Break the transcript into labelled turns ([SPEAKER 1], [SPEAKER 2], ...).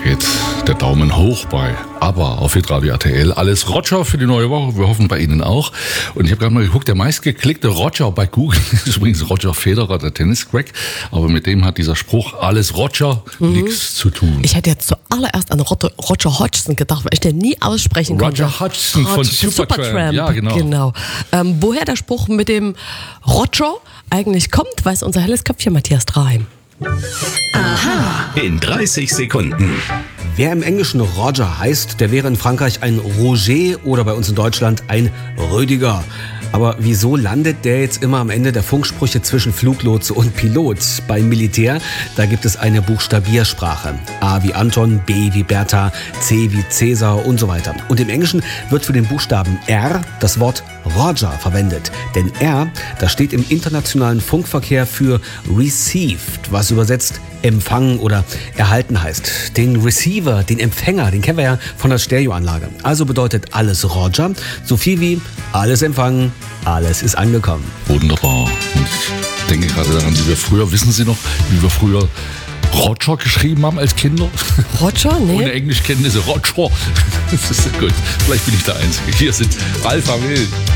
[SPEAKER 1] geht der Daumen hoch bei ABBA auf Hitradio RTL. Alles Roger für die neue Woche. Wir hoffen bei Ihnen auch. Und ich habe gerade mal geguckt, der meistgeklickte Roger bei Google ist übrigens Roger Federer, der Tennis-Crack. Aber mit dem hat dieser Spruch, alles Roger, nichts zu tun.
[SPEAKER 2] Ich hätte jetzt zuallererst an Roger Hodgson gedacht, weil ich den nie aussprechen konnte.
[SPEAKER 1] Roger Hodgson von Supertramp. Ja, genau.
[SPEAKER 2] Woher der Spruch mit dem Roger eigentlich kommt, weiß unser helles Köpfchen Matthias Draheim.
[SPEAKER 3] Aha. In 30 Sekunden.
[SPEAKER 4] Wer im Englischen Roger heißt, der wäre in Frankreich ein Roger oder bei uns in Deutschland ein Rüdiger. Aber wieso landet der jetzt immer am Ende der Funksprüche zwischen Fluglotse und Pilot? Beim Militär, da gibt es eine Buchstabiersprache. A wie Anton, B wie Bertha, C wie Cäsar und so weiter. Und im Englischen wird für den Buchstaben R das Wort Roger verwendet. Denn R, das steht im internationalen Funkverkehr für received, was übersetzt empfangen oder erhalten heißt. Den Receiver, den Empfänger, den kennen wir ja von der Stereoanlage. Also bedeutet alles Roger so viel wie alles empfangen, alles ist angekommen.
[SPEAKER 1] Wunderbar. Und ich denke gerade daran, wie wir früher, wissen Sie noch, wie wir früher Roger geschrieben haben als Kinder?
[SPEAKER 2] Roger? Nee.
[SPEAKER 1] Ohne Englischkenntnisse, Roger. Das ist gut. Vielleicht bin ich der Einzige. Hier sind Alpha Wild.